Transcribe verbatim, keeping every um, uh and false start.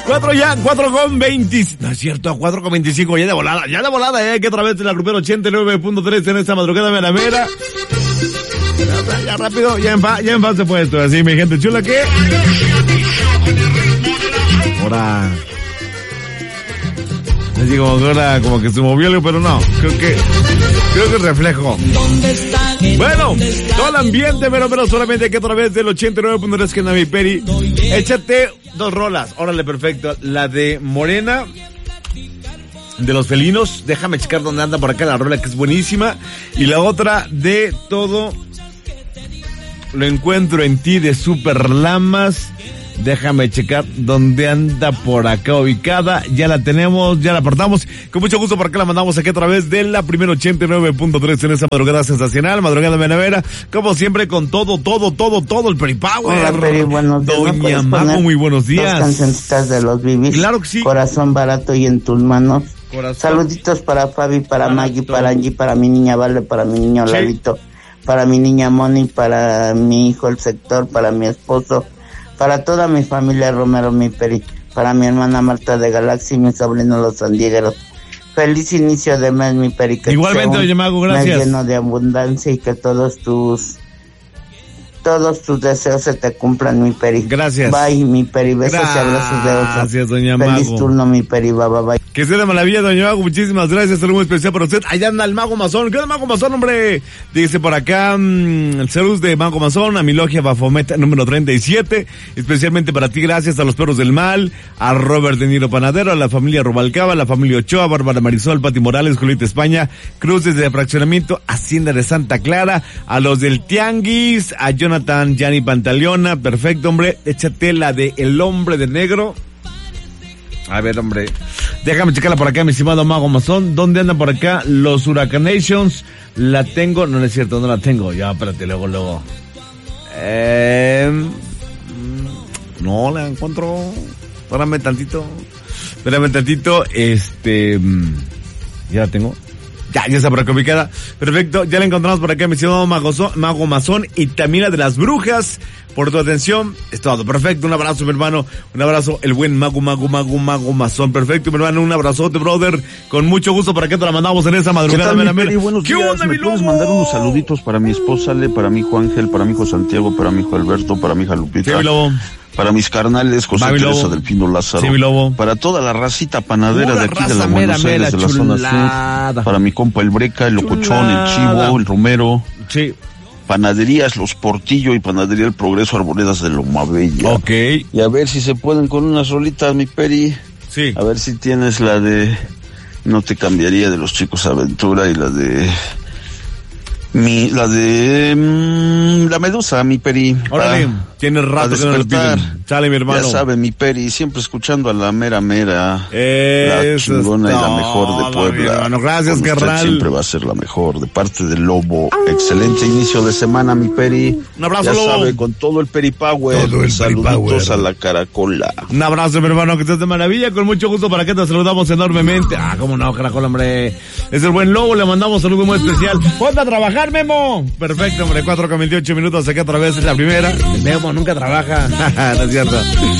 cuatro ya, cuatro con veinticinco. No es cierto, cuatro con veinticinco, ya de volada, ya de volada, eh, que otra vez en la grupera ochenta y nueve punto tres en esta madrugada mera mera. Ya, ya rápido, ya en fa, ya en fase puesto, así mi gente chula que. Ahora. Así como que ahora como que se movió algo, pero no, creo que, creo que es reflejo. Bueno, todo el ambiente, pero, pero solamente que a través del ochenta y nueve punto tres que anda mi Peri. Échate dos rolas, órale, perfecto. La de Morena, de los felinos, déjame checar dónde anda por acá la rola que es buenísima. Y la otra de Todo Lo Encuentro en Ti de Super Lamas. Déjame checar dónde anda por acá ubicada. Ya la tenemos, ya la aportamos. Con mucho gusto por acá la mandamos aquí a través de la primera ochenta y nueve punto tres en esa madrugada sensacional, madrugada menavera. Como siempre con todo, todo, todo, todo el Peripower. Hola, Peri, buenos días. Doña Mago, muy buenos días. Dos cancioncitas de los Bibis. Claro que sí. Corazón Barato y En Tus Manos. Corazón. Saluditos para Fabi, para Barato. Maggie, para Angie, para mi niña Vale, para mi niño Sí. Lalito, para mi niña Moni, para mi hijo El Sector, para mi esposo, para toda mi familia Romero, mi Peri, para mi hermana Marta de Galaxy y mi sobrino Los Sandigueros. Feliz inicio de mes, mi Peri. Que Igualmente, sea un Doña Mago, gracias. mes lleno de abundancia y que todos tus todos tus deseos se te cumplan, mi Peri. Gracias. Bye, mi Peri. Besos y abrazos de oso. Gracias, Doña Feliz Mago. turno, mi Peri. Bye, bye, bye. Que sea de maravilla, Doña Mago, muchísimas gracias, saludo muy especial para usted. Allá anda el Mago Mazón, ¿qué onda Mago Mazón, hombre? Dice por acá, mmm, el saludo de Mago Mazón, a mi logia Bafometa número treinta y siete, especialmente para ti, gracias a los perros del mal, a Robert De Niro Panadero, a la familia Rubalcaba, a la familia Ochoa, Bárbara Marisol, Pati Morales, Julieta España, Cruces de Fraccionamiento, Hacienda de Santa Clara, a los del Tianguis, a Jonathan, Gianni Pantaleona, perfecto, hombre, échate la de El Hombre de Negro. A ver, hombre, déjame checarla por acá, mi estimado Mago Mazón. ¿Dónde andan por acá los Huracanations? La tengo, no, no es cierto, no la tengo. Ya, espérate, luego, luego. Eh, no la encuentro. Espérame tantito. Espérame tantito, este, ya la tengo. Ya, ya está por acá ubicada. Perfecto, ya la encontramos por acá, mi estimado Mago, Mago Mazón y también la de las brujas. Por tu atención, es todo. Perfecto, un abrazo, mi hermano. Un abrazo, el buen Mago, Mago, Mago, Mago Mazón. Perfecto, mi hermano, un abrazote, brother. Con mucho gusto, ¿para qué te la mandamos en esa madrugada? ¿Qué tal, mera, mi mera? Peri? Buenos ¿Qué días. onda, ¿Me mi puedes lobo? mandar unos saluditos para mi esposa Ale, para mi hijo Ángel, para mi hijo Santiago, para mi hijo Alberto, para mi hija Lupita? Sí, mi lobo. Para mis carnales, José Va, mi Teresa lobo. del Pino Lázaro. Sí, mi lobo. Para toda la racita panadera Pura de aquí de raza la mera, Buenos Aires, mera, de la zona chulada. sur. Para mi compa el Breca, el Locochón, el Chulada. Chivo, el Romero. Sí. Panaderías Los Portillo y Panadería El Progreso, Arboledas de Loma Bella. Ok. Y a ver si se pueden con unas rolitas, mi Peri. Sí. A ver si tienes la de No te cambiaría de los Chicos Aventura y la de mi la de mmm, La Medusa, mi Peri. Órale, Pa- tienes pa rato que no le despertar. piden. Sale, mi hermano. Ya sabe, mi Peri, siempre escuchando a la mera mera, la Eso chingona es y la todo, mejor de mi Puebla. hermano. Gracias, Con usted carnal. siempre va a ser la mejor, de parte del Lobo. Excelente inicio de semana, mi Peri. Un abrazo, ya Lobo. sabe, con todo el Peripower. Todo el Saluditos Peripower. a la caracola. Un abrazo, mi hermano, que estés de maravilla, con mucho gusto para que te saludamos enormemente. Ah, cómo no, caracol, hombre. Es el buen Lobo, le mandamos saludo muy especial. ¡Ponte a trabajar, Memo! Perfecto, hombre, cuatro con veintiocho minutos aquí a través de la primera. Memo nunca trabaja. No es cierto.